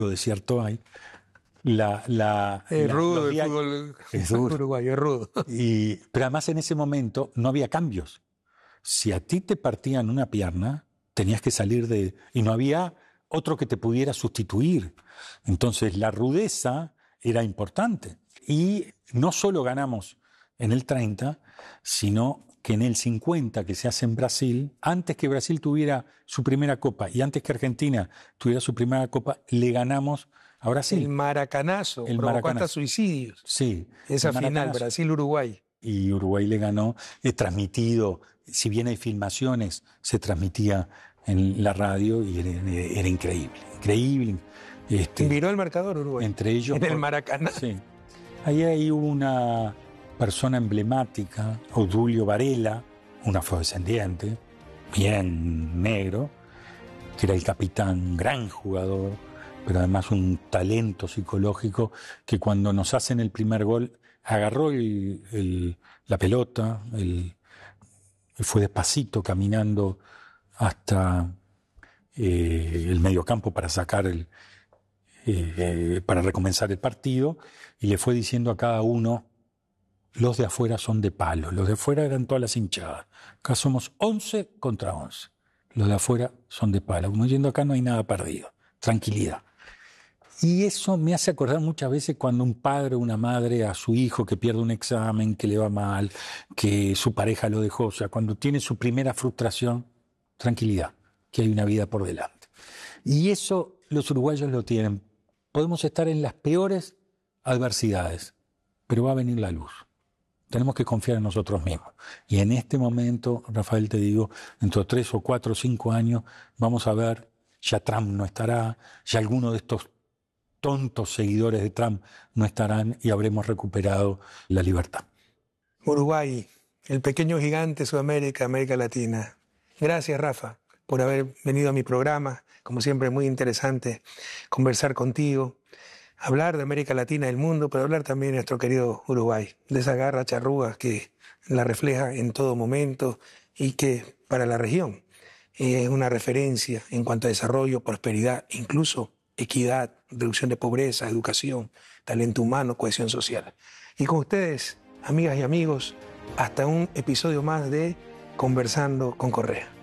desierto hay. Rudo, los el diarios- fútbol es duro. uruguayo, es rudo. Pero además en ese momento no había cambios. Si a ti te partían una pierna, tenías que salir y no había otro que te pudiera sustituir. Entonces la rudeza era importante. Y no solo ganamos en el 30, sino que en el 50, que se hace en Brasil, antes que Brasil tuviera su primera copa y antes que Argentina tuviera su primera copa, le ganamos a Brasil. El maracanazo, El provocó maracanazo. hasta suicidios. Sí. Esa el final, maracanazo. Brasil-Uruguay. Y Uruguay le ganó, transmitido, si bien hay filmaciones, se transmitía en la radio y era increíble, increíble. Viró el marcador Uruguay. Entre ellos. En el Maracaná. Sí. Ahí hubo una persona emblemática, Odulio Varela, un afrodescendiente, bien negro, que era el capitán, un gran jugador, pero además un talento psicológico, que cuando nos hacen el primer gol, agarró la pelota, y fue despacito caminando hasta el mediocampo para sacar para recomenzar el partido, y le fue diciendo a cada uno: los de afuera son de palo, los de afuera eran todas las hinchadas, acá somos 11 contra 11, los de afuera son de palo, como diciendo acá no hay nada perdido, tranquilidad. Y eso me hace acordar muchas veces cuando un padre o una madre a su hijo que pierde un examen, que le va mal, que su pareja lo dejó, o sea, cuando tiene su primera frustración, tranquilidad, que hay una vida por delante. Y eso los uruguayos lo tienen. Podemos estar en las peores adversidades, pero va a venir la luz. Tenemos que confiar en nosotros mismos. Y en este momento, Rafael, te digo, dentro de 3 o 4 o 5 años, vamos a ver, ya Trump no estará, ya alguno de estos tontos seguidores de Trump no estarán y habremos recuperado la libertad. Uruguay, el pequeño gigante de Sudamérica, América Latina. Gracias, Rafa, por haber venido a mi programa. Como siempre, muy interesante conversar contigo, hablar de América Latina, del mundo, pero hablar también de nuestro querido Uruguay, de esa garra charrúa que la refleja en todo momento y que para la región es una referencia en cuanto a desarrollo, prosperidad, incluso equidad, reducción de pobreza, educación, talento humano, cohesión social. Y con ustedes, amigas y amigos, hasta un episodio más de Conversando con Correa.